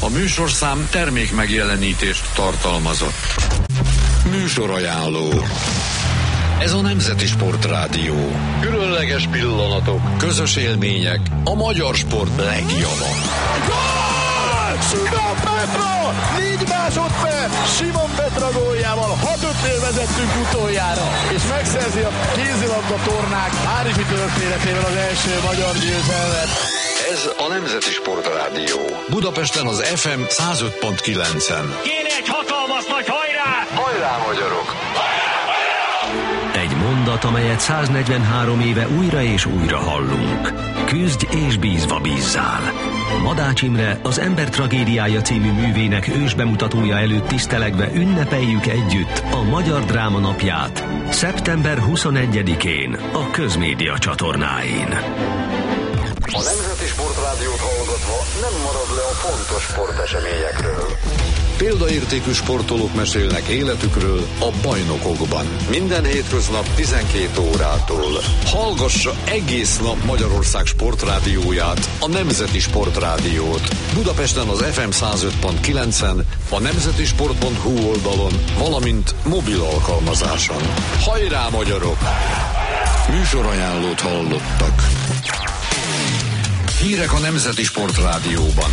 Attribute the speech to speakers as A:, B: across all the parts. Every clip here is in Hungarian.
A: A műsorszám termék megjelenítést tartalmazott. Műsorajánló. Ez a Nemzeti Sportrádió. Különleges pillanatok, közös élmények, a magyar sport legjobb.
B: Simon Petra! 4 másodperc! Simon Petra góljával 6-5-nél vezettünk utoljára, és megszerzi a kézilabda tornák Párizsi történetével az első magyar győzelmet.
A: Ez a Nemzeti Sportrádió. Budapesten az FM 105.9-en.
C: Kéne egy hatalmas nagy hajrá!
A: Hajrá, magyarok!
D: Egy mondat, amelyet 143 éve újra és újra hallunk. Küzdj és bízva bízzál. Madács Imre, az Ember tragédiája című művének ősbemutatója előtt tisztelegve ünnepeljük együtt a Magyar Dráma Napját szeptember 21-én a Közmédia csatornáin.
A: A Nemzeti Sportrádiót hallgatva nem marad le a fontos sporteseményekről. Példaértékű sportolók mesélnek életükről a bajnokokban. Minden hétköznap 12 órától. Hallgassa egész nap Magyarország sportrádióját, a Nemzeti Sportrádiót. Budapesten az FM 105.9-en, a nemzetisport.hu oldalon, valamint mobil alkalmazáson. Hajrá, magyarok! Műsorajánlót hallottak. Hírek a Nemzeti Sportrádióban.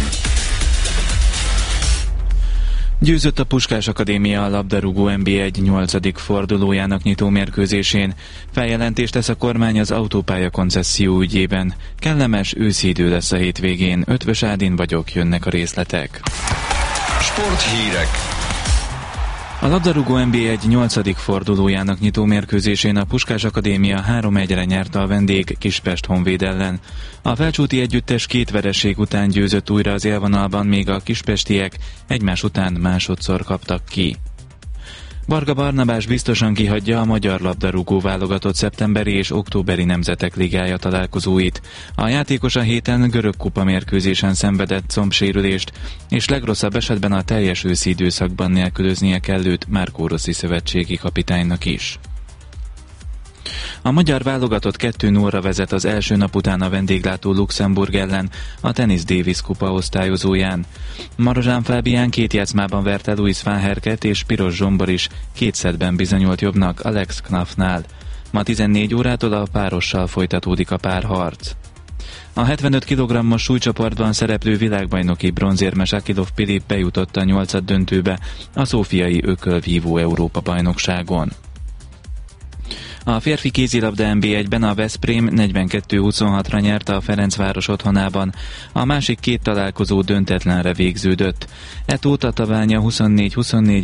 E: Győzött a Puskás Akadémia a labdarúgó NB1 8. fordulójának nyitó mérkőzésén. Feljelentést tesz a kormány az autópálya koncesszió ügyében. Kellemes őszi idő lesz a hétvégén. Ötvös Ádin vagyok, jönnek a részletek.
A: Sporthírek.
E: A labdarúgó NB1 8. fordulójának nyitó mérkőzésén a Puskás Akadémia 3-1-re nyerte a vendég Kispest Honvéd ellen. A felcsúti együttes 2 vereség után győzött újra az élvonalban, még a kispestiek egymás után másodszor kaptak ki. Varga Barnabás biztosan kihagyja a magyar labdarúgó válogatott szeptemberi és októberi Nemzetek Ligája találkozóit. A játékos a héten görög kupa mérkőzésen szenvedett combsérülést, és legrosszabb esetben a teljes őszi időszakban nélkülöznie kell őt Márkó Rossi szövetségi kapitánynak is. A magyar válogatott 2-0-ra vezet az első nap után a vendéglátó Luxemburg ellen a Tennis Davis kupa osztályozóján. Marozsán Fábián 2 játszmában verte Louis van Herket, és Piros Zsombor is 2 szettben bizonyult jobbnak Alex Knafnál. Ma 14 órától a párossal folytatódik a párharc. A 75 kg-os súlycsoportban szereplő világbajnoki bronzérmes Akilov Pilip bejutott a 8. döntőbe a szófiai ökölvívó Európa-bajnokságon. A férfi kézilabda NB1-ben a Veszprém 42-26-ra nyerte a Ferencváros otthonában, a másik 2 találkozó döntetlenre végződött. Etó Tatabánya 24-24